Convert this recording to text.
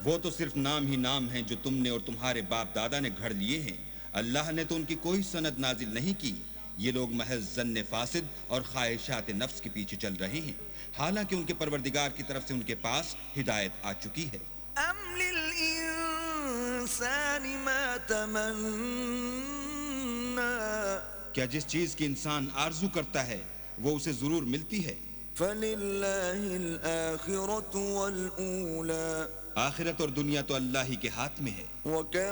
वो तो सिर्फ नाम ही नाम हैं जो तुमने और तुम्हारे बाप दादा ने घड़ लिए हैं। अल्लाह ने तो उनकी कोई सनद नाजिल नहीं की। ये लोग महज ज़न्ने फासिद और ख्वाहिशात नफ्स के पीछे चल रहे हैं, हालांकि उनके परवरदिगार की तरफ से उनके पास हिदायत आ चुकी है। अम लिल इंसानि मा तमन्ना, क्या जिस चीज की इंसान आरजू करता है वो उसे जरूर मिलती है। फलिल्लाहिल आखिरतु वल ऊला, आखिरत और दुनिया तो अल्लाह ही के हाथ में है। व